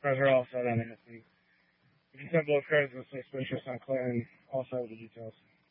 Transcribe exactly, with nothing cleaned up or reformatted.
Cars are all set on it. If you send both cars, let's say interest on Clinton, also the details.